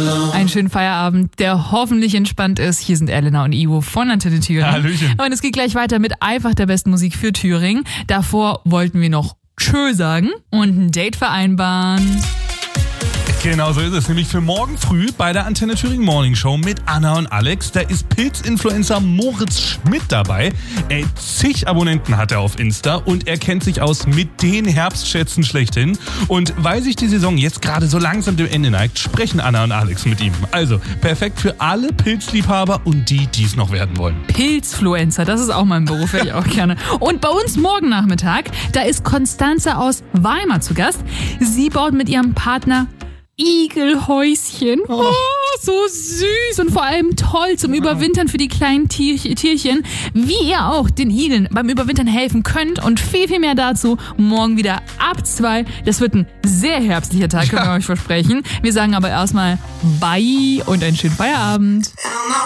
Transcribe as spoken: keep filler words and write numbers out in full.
Einen schönen Feierabend, der hoffentlich entspannt ist. Hier sind Elena und Ivo von Antenne Thüringen. Hallöchen. Und es geht gleich weiter mit einfach der besten Musik für Thüringen. Davor wollten wir noch Tschö sagen und ein Date vereinbaren. Genau so ist es, nämlich für morgen früh bei der Antenne Thüringen Morning Show mit Anna und Alex. Da ist Pilzinfluencer Moritz Schmidt dabei. Ey, zig Abonnenten hat er auf Insta und er kennt sich aus mit den Herbstschätzen schlechthin. Und weil sich die Saison jetzt gerade so langsam dem Ende neigt, sprechen Anna und Alex mit ihm. Also perfekt für alle Pilzliebhaber und die, die es noch werden wollen. Pilzfluencer, das ist auch mein Beruf, hätte ich auch gerne. Und bei uns morgen Nachmittag, da ist Konstanze aus Weimar zu Gast. Sie baut mit ihrem Partner Igelhäuschen. Oh, so süß und vor allem toll zum Überwintern für die kleinen Tier- Tierchen. Wie ihr auch den Igeln beim Überwintern helfen könnt und viel, viel mehr dazu morgen wieder ab zwei. Das wird ein sehr herbstlicher Tag, können wir euch versprechen. Wir sagen aber erstmal Bye und einen schönen Feierabend.